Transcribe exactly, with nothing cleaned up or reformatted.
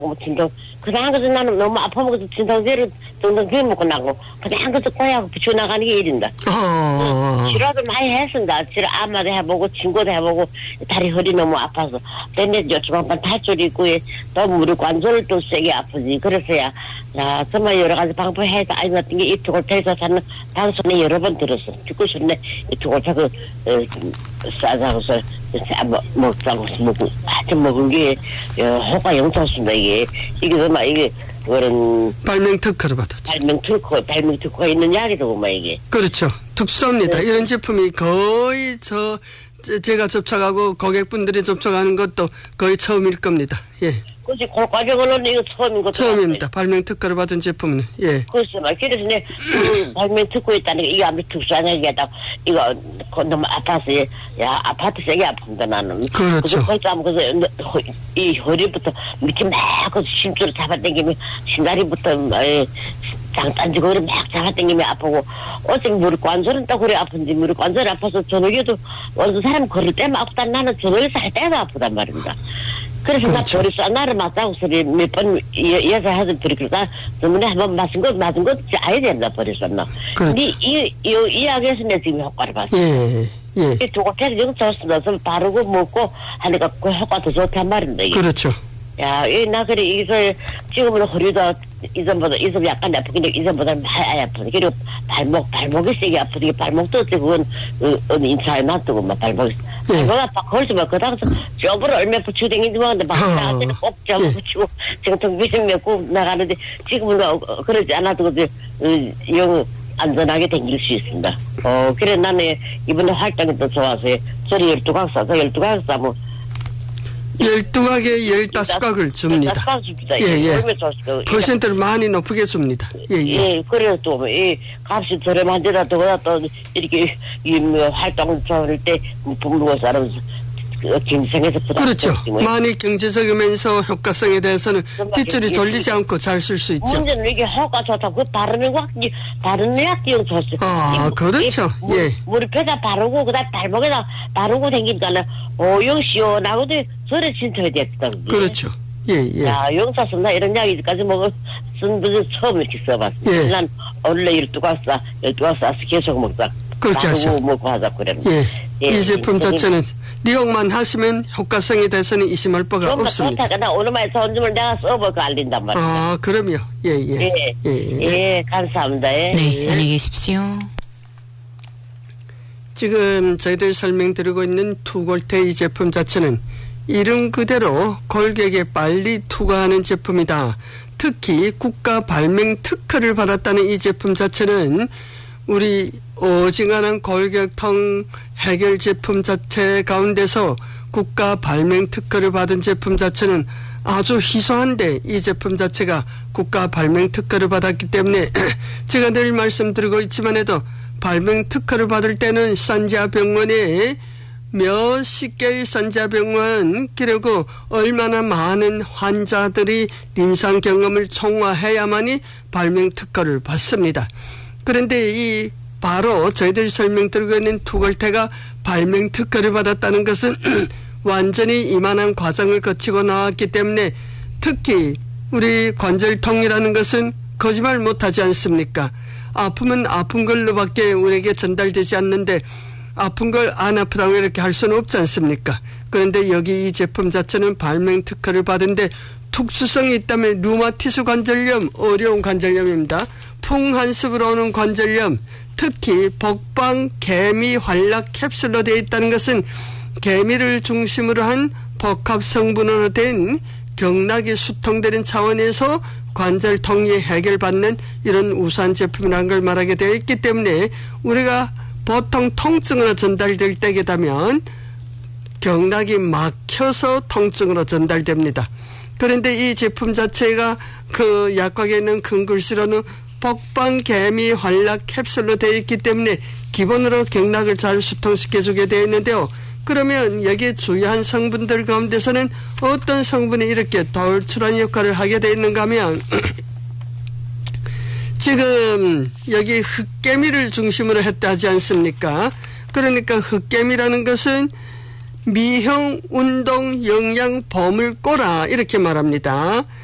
뭐 진통 그냥 그래서 나는 너무 아파 먹어서 진통제를 등등 그래 먹고 나고 그냥 그래서 꼬야고 붙여 나가는 게 일인다. 어. 치료도 많이 했습니다. 치료 암마도 해보고 친구도 해보고 다리 허리 너무 아파서 근데 요즘 한번 탈줄 있고 또 무릎 관절을 또 세게 아프지. 그래서야 야 정말 여러 가지 방법 해서 알았던 게 이 투골차에서 사는 방송에 여러 번 들었어. 듣고 싶네. 이 투골차 그 싸자고서 먹자고 먹고 하여튼 먹은 게 호가 영통수입니다. 이게 이게 정말 이게 그런 발명 특허를 받았죠. 발명 특허 발명 특허가 있는 약이고 막 이게 그렇죠. 특수합니다. 네. 이런 제품이 거의 저 제가 접촉하고 고객분들이 접촉하는 것도 거의 처음일 겁니다. 예. 그렇지 골과정은 이거 처음인 것도 처음입니다. 발명 특허를 받은 제품은 예. 그렇죠. 그래서 내 그 발명 특허 있다는 게 이게 아무리 특수한 얘기다. 이거 너무 아파서 야 아파트 세게 아픈다 나는. 그렇죠. 그래서 그래서 이 허리부터 밑에 막 심줄을 잡아당기면 신다리부터 장단지고 그래 막 잡아당기면 아프고 어차피 무릎 관절은 또 그래 아픈지 무릎 관절 아파서 저녁에도 어느 사람 걸을 때만 아프다 나는 저녁에서 할 때도 아프단 말입니다. 그래서 그렇죠. 나 버렸어. 나를 맞다고 소리 몇 번 여자 하던 들이 그러다 때문에 한번 맞은 거 맞은 거 아야 된다 버렸었나. 그렇죠. 이, 이, 이, 이야기에서 내 지금 효과를 봤어. 예, 예. 이 두고태를 영 좋습니다. 좀 바르고 먹고 하니까 그 효과 더 좋단 말입니다. 이게. 그렇죠. 야, 이, 나 그래, 이거 지금은 허리도 이전보다, 이전 약간 아프긴데 이전보다 많이 아프네. 그리고 발목, 발목이 세게 아프게 발목도 어째 그건, 어, 어느 인사에 놔두고 막 발목이. 예. 발목 아파, 걸지 마. 그 다음서 저번에 얼마 붙이고 댕기지 못하는데 막 나갈 때는 꼭 점 예. 붙이고 지금 미신 메고 나가는데 지금은 어, 그러지 않아도 그, 어, 영, 안전하게 댕길 수 있습니다. 어, 그래 나는 이번에 활동이 더 좋아서 저리 열두 각 싸서 열두 각 싸면 열두 각에 열다섯 각을 줍니다. 예, 예. 퍼센트를 많이 높게 줍니다. 예, 예. 예, 그래서 또, 이 값이 저렴한 데다 또, 또, 이렇게, 이, 뭐, 활동을 좋아할 때, 부모가 사람, 경쟁에서 부담. 그렇죠. 많이 경제적이면서 효과성에 대해서는 뒷줄이 돌리지 않고 잘 쓸 수 있죠. 문제는 이게 효과 좋다고, 그 바르는 거, 바르는 약기용 좋았어. 아, 이, 그렇죠. 이, 예. 무릎에다 바르고, 그 다음 발목에다 바르고 다니니까는, 오용 시원하고도 저래 진통이 됐다. 그렇죠. 예, 예. 야, 용사 쓴다, 이런 약이까지 먹어, 쓴 분은 처음 이렇게 써봤어. 예. 난 원래 열두 가 싸, 열두 가 싸서 계속 먹자. 그렇게 하죠. 먹고 하자, 그래. 예. 예. 이 제품 자체는 리용만 하시면 효과성에 대해서는 의심할 바가 없습니다. 좋다. 나 오랜만에 손님을 내가 써보고 알린단 말이야. 아, 그럼요. 예, 예. 예. 예, 예. 감사합니다. 예. 네, 안녕히 계십시오. 지금 저희들 설명드리고 있는 투골테 이 제품 자체는 이름 그대로 골격에 빨리 투과하는 제품이다. 특히 국가 발명 특허를 받았다는 이 제품 자체는 우리 어지간한 골격통 해결 제품 자체 가운데서 국가 발명 특허를 받은 제품 자체는 아주 희소한데 이 제품 자체가 국가 발명 특허를 받았기 때문에 제가 늘 말씀드리고 있지만 해도 발명 특허를 받을 때는 산자병원에 몇십 개의 산자병원 그리고 얼마나 많은 환자들이臨床경험을 총화해야만이 발명 특허를 받습니다. 그런데 이 바로 저희들이 설명드리고 있는 투골테가 발명 특허를 받았다는 것은 완전히 이만한 과정을 거치고 나왔기 때문에 특히 우리 관절통이라는 것은 거짓말 못하지 않습니까? 아프면 아픈 걸로밖에 우리에게 전달되지 않는데 아픈 걸 안 아프다고 이렇게 할 수는 없지 않습니까? 그런데 여기 이 제품 자체는 발명 특허를 받은데 특수성이 있다면 류마티스 관절염, 어려운 관절염입니다. 풍한습으로 오는 관절염, 특히 복방, 개미, 활락 캡슐로 되어 있다는 것은 개미를 중심으로 한 복합 성분으로 된 경락이 수통되는 차원에서 관절통이 해결받는 이런 우수한 제품이라는 걸 말하게 되어 있기 때문에 우리가 보통 통증으로 전달될 때게 되면 경락이 막혀서 통증으로 전달됩니다. 그런데 이 제품 자체가 그 약국에 있는 큰 글씨로는 복방, 개미, 활락 캡슐로 되어 있기 때문에 기본으로 경락을 잘 수통시켜주게 되어 있는데요. 그러면 여기에 주요한 성분들 가운데서는 어떤 성분이 이렇게 돌출한 역할을 하게 되어 있는가 하면 지금 여기 흑개미를 중심으로 했다 하지 않습니까? 그러니까 흑개미라는 것은 미형 운동 영양 버물꼬라 이렇게 말합니다.